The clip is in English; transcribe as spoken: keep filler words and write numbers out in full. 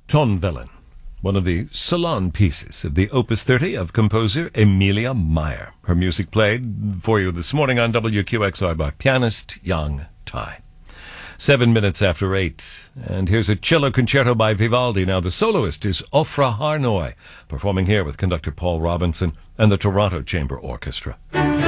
Tonvellen, one of the salon pieces of the Opus thirty of composer Emilia Meyer. Her music played for you this morning on W Q X R by pianist Yang Tai. Seven minutes after eight, and here's a cello concerto by Vivaldi. Now the soloist is Ofra Harnoy, performing here with conductor Paul Robinson and the Toronto Chamber Orchestra.